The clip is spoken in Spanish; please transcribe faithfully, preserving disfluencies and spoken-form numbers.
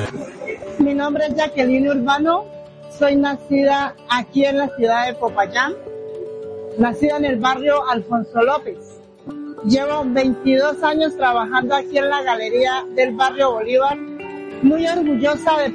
Mi nombre es Jacqueline Urbano, soy nacida aquí en la ciudad de Popayán, nacida en el barrio Alfonso López. Llevo veintidós años trabajando aquí en la galería del barrio Bolívar, muy orgullosa de